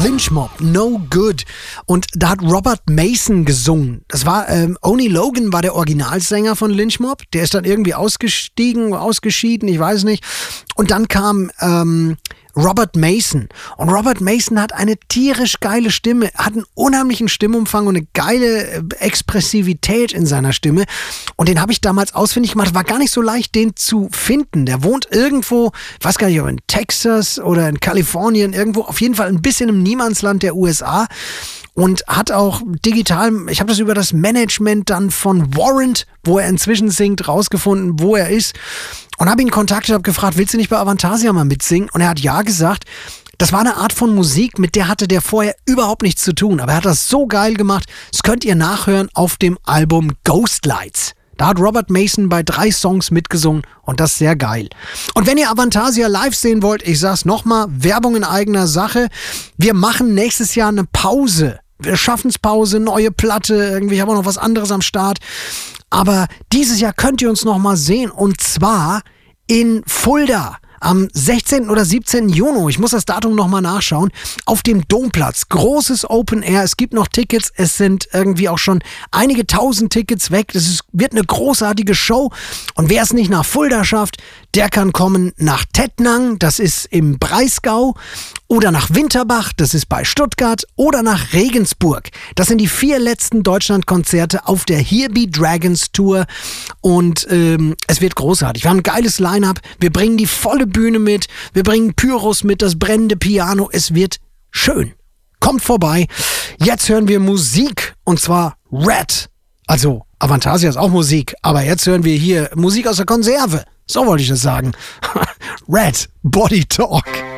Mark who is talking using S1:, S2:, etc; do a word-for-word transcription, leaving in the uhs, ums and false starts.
S1: Lynch Mob, No Good. Und da hat Robert Mason gesungen. Das war, ähm, Oni Logan war der Originalsänger von Lynch Mob. Der ist dann irgendwie ausgestiegen, ausgeschieden, ich weiß nicht. Und dann kam ähm, Robert Mason. Und Robert Mason hat eine tierisch geile Stimme, hat einen unheimlichen Stimmumfang und eine geile äh, Expressivität in seiner Stimme. Und den habe ich damals ausfindig gemacht. War gar nicht so leicht, den zu finden. Der wohnt irgendwo, ich weiß gar nicht, ob in Texas oder in Kalifornien, irgendwo, auf jeden Fall ein bisschen im Niemandsland der U S A. Und hat auch digital, ich habe das über das Management dann von Warrant, wo er inzwischen singt, rausgefunden, wo er ist. Und habe ihn kontaktet, habe gefragt, willst du nicht bei Avantasia mal mitsingen? Und er hat ja gesagt. Das war eine Art von Musik, mit der hatte der vorher überhaupt nichts zu tun. Aber er hat das so geil gemacht. Das könnt ihr nachhören auf dem Album Ghost Lights. Da hat Robert Mason bei drei Songs mitgesungen und das ist sehr geil. Und wenn ihr Avantasia live sehen wollt, ich sag's nochmal, Werbung in eigener Sache. Wir machen nächstes Jahr eine Pause. Wir schaffen's Pause, neue Platte, irgendwie haben wir noch was anderes am Start. Aber dieses Jahr könnt ihr uns nochmal sehen und zwar in Fulda. Am sechzehnten oder siebzehnten Juni, ich muss das Datum nochmal nachschauen, auf dem Domplatz. Großes Open Air, es gibt noch Tickets, es sind irgendwie auch schon einige tausend Tickets weg. Es ist, wird eine großartige Show und wer es nicht nach Fulda schafft, der kann kommen nach Tettnang, das ist im Breisgau, oder nach Winterbach, das ist bei Stuttgart, oder nach Regensburg. Das sind die vier letzten Deutschlandkonzerte auf der Here Be Dragons Tour und ähm, es wird großartig. Wir haben ein geiles Line-Up, wir bringen die volle Bühne mit, wir bringen Pyros mit, das brennende Piano, es wird schön. Kommt vorbei. Jetzt hören wir Musik und zwar Red. Also Avantasia ist auch Musik, aber jetzt hören wir hier Musik aus der Konserve. So wollte ich das sagen. Red, Body Talk.